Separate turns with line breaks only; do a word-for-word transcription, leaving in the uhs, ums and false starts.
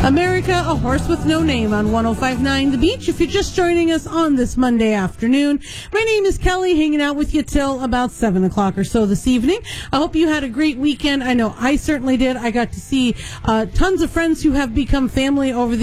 America, a horse with no name on one oh five point nine The Beach. If you're just joining us on this Monday afternoon, my name is Kelly, hanging out with you till about seven o'clock or so this evening. I hope you had a great weekend. I know I certainly did. I got to see uh, tons of friends who have become family over the